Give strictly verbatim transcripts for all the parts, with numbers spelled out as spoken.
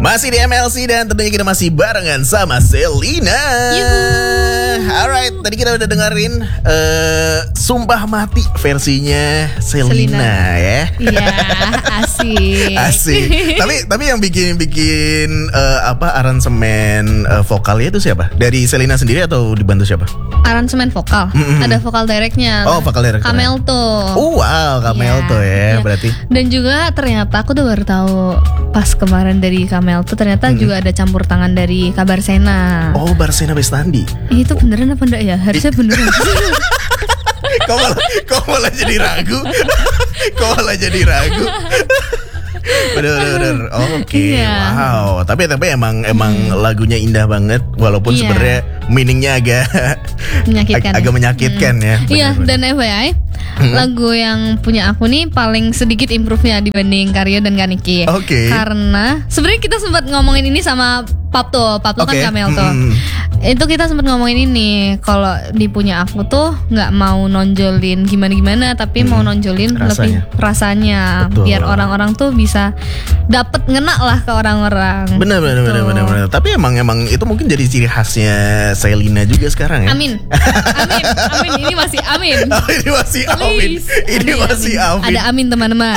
Masih di M L C dan tentunya kita masih barengan sama Selina. Alright, tadi kita udah dengerin uh, Sumpah Mati versinya Selina, Selina. ya. Iya, asik. Asik. tapi tapi yang bikin bikin uh, apa aransemen uh, vokalnya itu siapa? Dari Selina sendiri atau dibantu siapa? Aransemen vokal. Mm-hmm. Ada vokal directnya. Oh, vokal directnya. Kamelto. Oh, wow, Kamelto ya, ya, berarti. Dan juga ternyata aku tuh baru tahu pas kemarin dari Kamelto ternyata mm-hmm. juga ada campur tangan dari Kabarsena. Oh, Barsena Bestandi. Itu beneran apa enggak ya? Harusnya beneran. Kok malah, kok malah jadi ragu? Kok malah jadi ragu? Bener-bener. Oke, okay. yeah. Wow. Tapi tapi emang emang hmm. lagunya indah banget, walaupun yeah. sebenarnya meaningnya agak menyakitkan. ag- agak menyakitkan hmm. ya. Iya. Dan F Y I, hmm. lagu yang punya aku nih paling sedikit improve-nya dibanding Karyo dan Kaniki. Oke. Okay. Karena sebenarnya kita sempat ngomongin ini sama Papto, Papto okay. kan Kamelto. Hmm. Itu kita sempat ngomongin ini, kalau di punya aku tuh nggak mau nonjolin gimana-gimana, tapi hmm. mau nonjolin rasanya. lebih rasanya. Betul. Biar orang-orang tuh bisa dapat ngena lah ke orang-orang. Benar benar benar benar benar. Tapi emang emang itu mungkin jadi ciri khasnya Selina juga sekarang ya. Amin. Amin. Amin. Ini masih amin. Oh, ini masih amin. Please. Ini amin, masih amin. amin. Ada amin teman-teman.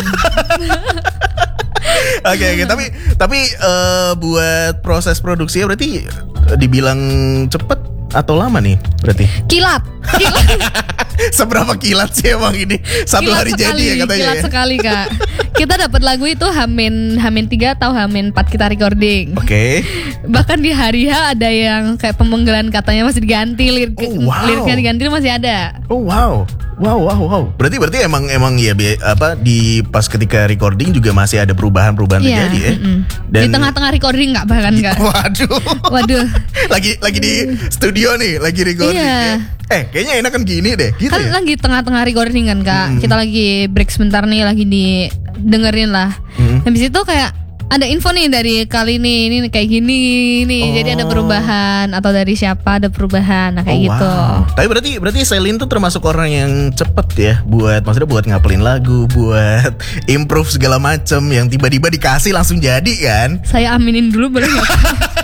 Oke okay, okay. tapi tapi uh, buat proses produksinya berarti dibilang cepet atau lama nih berarti? Kilat. Kilat. Seberapa kilat sih emang ini? Satu kilat hari sekali, jadi ya katanya. Kilat ya? sekali Kak. Kita dapat lagu itu Hamin Hamin tiga atau Hamin empat kita recording. Oke. Okay. Bahkan di hari H ada yang kayak pemenggalan katanya masih diganti, lirik, oh, wow. liriknya diganti masih ada. Oh wow. Wow wow wow. Berarti berarti emang emang ya apa di pas ketika recording juga masih ada perubahan-perubahan yeah, terjadi ya. Dan di tengah-tengah recording nggak bahkan nggak. Waduh. Waduh. lagi lagi di studio nih, lagi recording. Yeah. Ya. Eh, kayaknya enakan gini deh. Gitu kan ya? Lagi tengah-tengah recording kan Kak. Hmm. Kita lagi break sebentar nih, lagi di dengerin lah. Hmm. Habis itu kayak ada info nih dari kali ini, ini kayak gini nih. Oh. Jadi ada perubahan atau dari siapa ada perubahan, nah kayak oh, gitu. Wow. Tapi berarti berarti Selin tuh termasuk orang yang cepet ya buat maksudnya buat ngapelin lagu, buat improve segala macem yang tiba-tiba dikasih langsung jadi kan? Saya aminin dulu boleh nggak?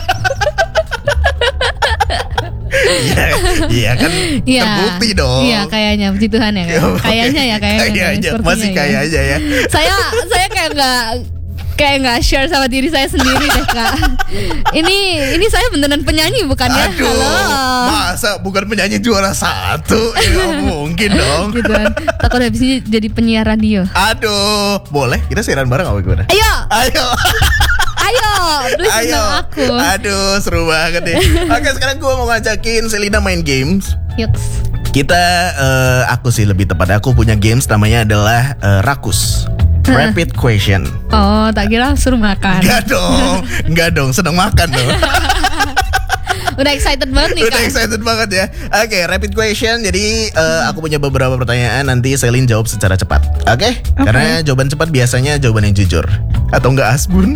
Iya, iya kan ya, terbukti dong. Iya, kayaknya puji Tuhan ya. Kan? Kayaknya ya, kayaknya. Kayaknya masih kayak aja ya. Saya saya kayak nggak kayak nggak share sama diri saya sendiri deh Kak. Ini ini saya beneran penyanyi bukan ya? Aduh, halo. Masa bukan penyanyi juara satu? Ya mungkin dong. Gitu kan. Takut habis ini jadi penyiar radio. Aduh, boleh kita siaran bareng apa gimana? Ayo. Ayo. Ayo, please Ayo. aku. Aduh, seru banget deh. Oke, sekarang gue mau ngajakin Selina main games. Yuks. Kita, uh, aku sih lebih tepat, aku punya games namanya adalah uh, Rakus. Rapid question. Oh, tak kira suruh makan. Enggak dong, enggak dong, sedang makan dong. Udah excited banget nih Kak. Udah excited banget ya. Oke, okay, rapid question. Jadi uh, aku punya beberapa pertanyaan, nanti Selin jawab secara cepat. Oke? Okay? Okay. Karena jawaban cepat biasanya jawaban yang jujur. Atau enggak asbun.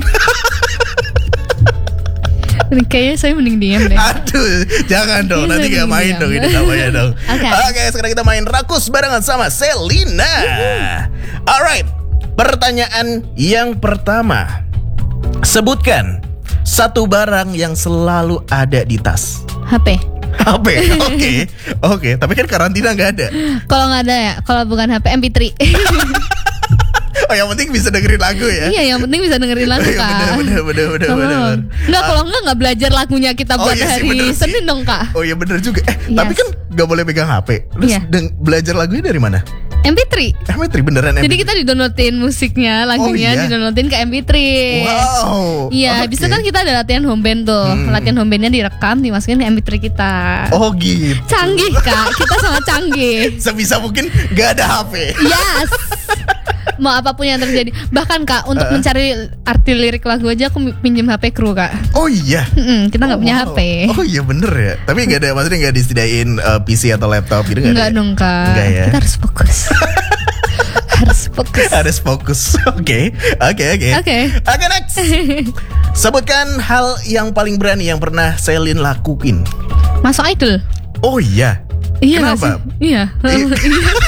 Kayaknya saya mending diam deh. Aduh, jangan dong. Nanti gak main dong ini namanya dong. Oke, okay. okay, sekarang kita main Rakus barengan sama Selina. Alright, pertanyaan yang pertama. Sebutkan satu barang yang selalu ada di tas. H P. H P, oke, okay. oke. Okay. Tapi kan karantina nggak ada. Kalau nggak ada ya, kalau bukan H P, M P tiga. Oh, yang penting bisa dengerin lagu ya. Iya, yang penting bisa dengerin lagu Kak. Bener, bener, bener, bener, oh. bener. Nggak, kalau nggak nggak belajar lagunya kita buat oh, iya hari sih, Senin dong Kak. Oh iya bener juga. Eh, yes. Tapi kan nggak boleh pegang H P. Terus yeah. deng- belajar lagunya dari mana? M P tiga. M P tiga beneran M P tiga. Jadi kita di-downloadin musiknya, lagunya oh, iya? di-downloadin ke M P tiga. Wow. Iya, okay. Habis itu kan kita ada latihan home band tuh. Hmm. Latihan home bandnya direkam, dimasukin ke M P tiga kita. Oh gitu. Canggih Kak, kita sangat canggih. Sebisa mungkin gak ada H P. Yes. Mau apapun yang terjadi. Bahkan Kak, untuk uh. mencari arti lirik lagu aja aku pinjam H P kru Kak. Oh iya. Mm-mm, kita nggak oh, punya wow. H P. Oh iya bener ya. Tapi nggak ada, maksudnya nggak disediain uh, P C atau laptop gitu nggak ada? Nggak dong Kak. Nggak ya. Kita harus fokus. Harus fokus. Harus fokus. Oke, oke, oke. Oke. Oke next. Sebutkan hal yang paling berani yang pernah Selin lakuin. Masuk idol. Oh iya. Iya. Kenapa? Iya.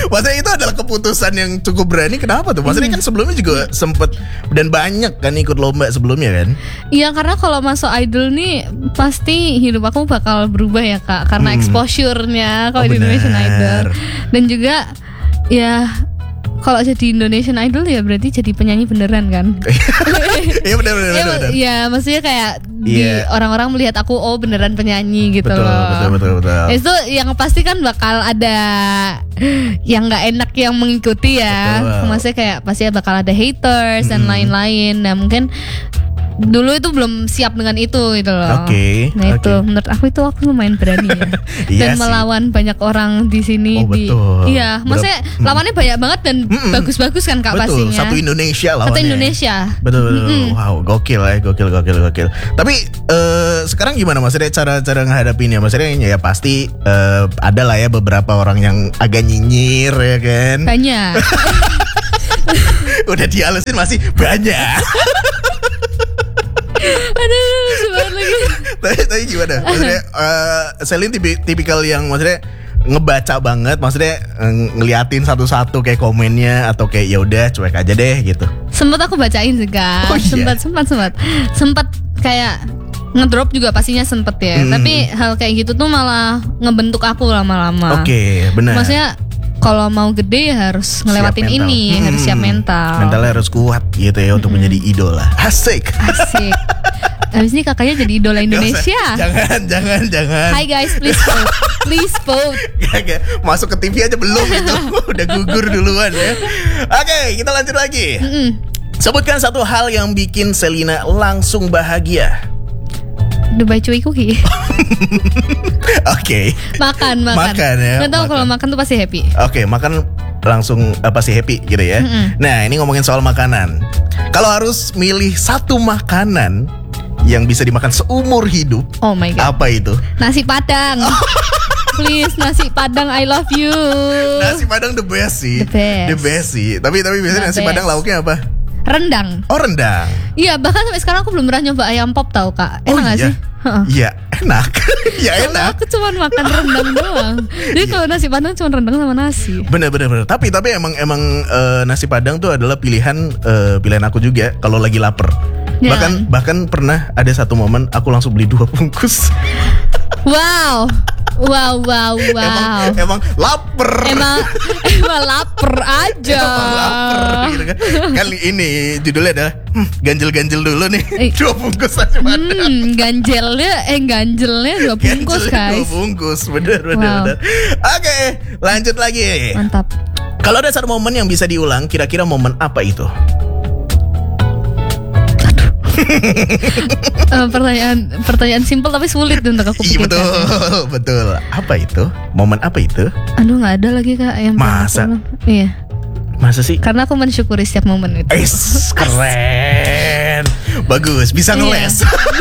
Maksudnya itu adalah keputusan yang cukup berani. Kenapa tuh? Maksudnya kan sebelumnya juga sempet dan banyak kan ikut lomba sebelumnya kan? Iya, karena kalau masuk idol nih pasti hidup aku bakal berubah ya Kak. Karena Hmm. exposure-nya kalau Oh, di Indonesian benar. Idol. Dan juga ya kalau jadi Indonesian Idol ya berarti jadi penyanyi beneran kan? Iya benar benar Ya, benar. ya maksudnya kayak di Iya. orang-orang melihat aku oh beneran penyanyi gitu Betul, loh. betul betul betul. Itu yang pasti kan bakal ada yang nggak enak yang mengikuti ya. Betul. Maksudnya kayak pasti bakal ada haters dan lain-lain. Nah mungkin dulu itu belum siap dengan itu gitu loh. Oke, Nah itu oke. menurut aku itu aku lumayan berani ya. Iya Dan sih. melawan banyak orang di sini. Oh, di, betul. Iya, Berap- maksudnya lawannya banyak banget dan Mm-mm. bagus-bagus kan Kak Betul, pastinya. satu Indonesia lawannya. Satu Indonesia. Betul, betul. Mm-mm. Wow, gokil ya, gokil, gokil, gokil. Tapi eh, sekarang gimana maksudnya cara-cara menghadapinya? Maksudnya ya pasti eh, ada lah ya beberapa orang yang agak nyinyir ya kan. Banyak. Udah dihalusin masih banyak. Aduh, sebentar lagi. tapi, tapi gimana? Maksudnya eh, Selin tipi- tipikal yang maksudnya ngebaca banget, maksudnya eh, ngeliatin satu-satu kayak komennya atau kayak ya udah cuek aja deh gitu. Sempet aku bacain sih Kak. Oh, iya? Sempat, sempat, sempat. Sempat kayak ngedrop juga pastinya sempet ya. Hmm. Tapi hal kayak gitu tuh malah ngebentuk aku lama-lama. Oke, benar. Maksudnya kalau mau gede ya harus ngelewatin Siap mental. ini, harus siap Hmm. mental. Mentalnya harus kuat gitu ya untuk menjadi idola. Asik. Asik. Habis ini kakaknya jadi idola Indonesia. Jangan, jangan, jangan. Hai guys, please vote. Please vote. Gak, gak. Masuk ke T V aja belum itu. Udah gugur duluan ya. Oke, kita lanjut lagi. Mm-mm. Sebutkan satu hal yang bikin Selina langsung bahagia. Dubai Cuy Cookie. Oke. Makan, makan. Makan ya, Nggak tahu makan. kalau makan tuh pasti happy. Oke, makan langsung apa sih happy gitu ya. Mm-mm. Nah, ini ngomongin soal makanan. Kalau harus milih satu makanan yang bisa dimakan seumur hidup, Oh my god. apa itu? Nasi Padang. Please nasi Padang, I love you. Nasi Padang the best sih. The best. The best sih. Tapi tapi biasanya The nasi best. Padang lauknya apa? Rendang. Oh, rendang. Iya, bahkan sampai sekarang aku belum pernah nyoba ayam pop tau Kak. Enak Oh, gak iya. sih? Heeh. Iya, enak. Ya Soalnya enak. aku cuma makan rendang doang. Jadi kalau nasi Padang cuma rendang sama nasi. Bener bener bener. Tapi tapi emang emang eh, nasi Padang tuh adalah pilihan eh, pilihan aku juga kalau lagi lapar. Ya. Bahkan bahkan pernah ada satu momen aku langsung beli dua bungkus. Wow. Wow, wow, wow. Emang emang lapar. Emang emang lapar aja. Emang lapar gitu kan. Kali ini judulnya adalah hmm, ganjel-ganjel dulu nih. Eh. Dua bungkus nasi Padang. Hmm, ganjelnya eh ganjelnya dua bungkus Ganjelnya guys. Dua bungkus, bener bener Wow. bener. Oke, lanjut lagi. Mantap. Kalau ada satu momen yang bisa diulang, kira-kira momen apa itu? Eh, pertanyaan pertanyaan simpel tapi sulit untuk aku Iya pikirkan. betul, betul. Apa itu? Momen apa itu? Aduh nggak ada lagi Kak yang pernah Masa? aku ulang. Iya. Masa sih? Karena aku mensyukuri setiap momen itu. Es, keren. Bagus, bisa Iya. ngeles.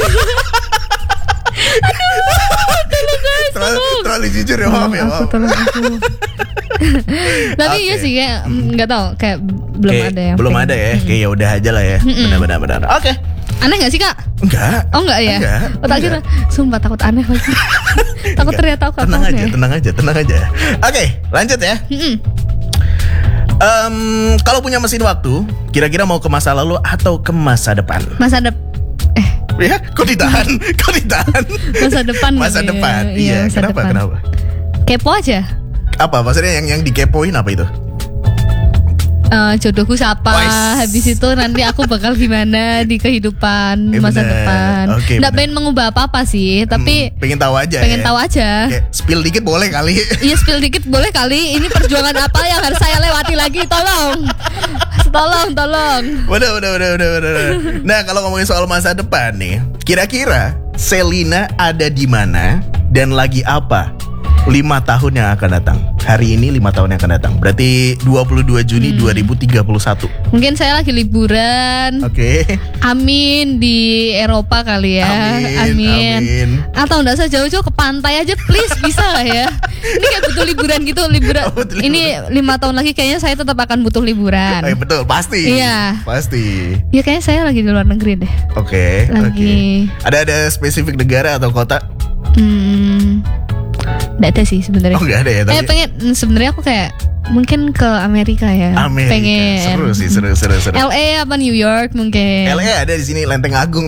terlalu, terlalu jujur ya, maaf ya, aku maaf. tolong aku. Tapi Oke. iya sih kayak mm, nggak tahu kayak belum Kayak ada yang belum pengen. ada ya, kayak ya udah aja lah ya. Benar-benar benar. Oke. Aneh gak sih Kak? Enggak. Oh enggak ya? Enggak, Oh tak kira, sumpah takut aneh lagi. Takut Enggak. ternyata aku Tenang aneh. aja, tenang aja, tenang aja. Oke, lanjut ya. Mm-mm. Em, kalau punya mesin waktu, kira-kira mau ke masa lalu atau ke masa depan? Masa depan eh Ya, kok ditahan? Kok ditahan? masa depan Masa gitu ya. depan. Iya, Iya, masa kenapa? depan. Kenapa? Kepo aja. Apa maksudnya yang yang dikepoin apa itu? Eh, jodohku siapa? Wais. Habis itu nanti aku bakal gimana di kehidupan Eh, masa bener. depan. Oke, Nggak bener. pengen mengubah apa-apa sih, tapi Hmm, pengen tahu aja. pengen ya? tahu aja. Kayak spill dikit boleh kali. Iya spill dikit boleh kali. Ini perjuangan apa yang harus saya lewati lagi? Tolong, tolong, tolong. Udah, udah, udah, udah, udah, udah. Nah, kalau ngomongin soal masa depan nih, kira-kira Selina ada di mana dan lagi apa lima tahun yang akan datang? Hari ini lima tahun yang akan datang. Berarti dua puluh dua Juni Hmm. dua ribu tiga puluh satu. Mungkin saya lagi liburan. Oke. Amin di Eropa kali ya. Amin, amin. Atau enggak usah jauh-jauh ke pantai aja please, bisa lah ya. Ini kayak butuh liburan gitu, liburan. Oh, butuh liburan. Ini lima tahun lagi kayaknya saya tetap akan butuh liburan. Eh, betul, pasti. Iya. Pasti. Ya kayaknya saya lagi di luar negeri deh. Oke, Lagi. oke. Ada ada spesifik negara atau kota? Hmm. Nggak ada sih sebenarnya. Oh, nggak ada ya, tapi- Eh pengen sebenarnya aku kayak mungkin ke Amerika ya. Amerika. Pengen. Seru sih, seru seru seru. L A apa New York mungkin. L A ada di sini Lenteng Agung.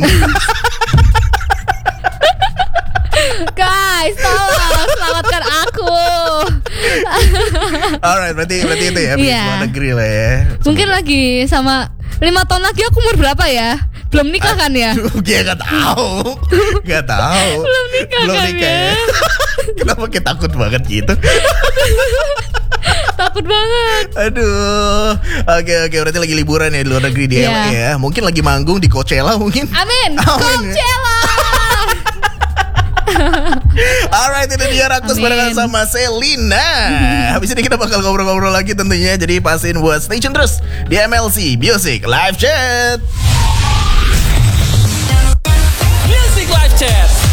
Guys, tolong selamatkan aku. Alright, berarti berarti itu ya, pergi Iya. luar negeri lah ya. Mungkin lagi sama lima tahun lagi aku umur berapa ya? Belum nikah kan ya? Aduh, dia gak tahu, gak tahu. Belum nikah Belum kan nikah ya? Kenapa kita takut banget gitu? Takut banget. Aduh. Oke oke, berarti lagi liburan ya di luar negeri di Iya. L A ya. Mungkin lagi manggung di Coachella mungkin. Amin. Amin. Coachella. Alright, itu dia Rakus Amin. barengan sama Selina. Habis ini kita bakal ngobrol-ngobrol lagi tentunya. Jadi pastiin buat stay tune terus di M L C Music Live Chat. Music Live Chat.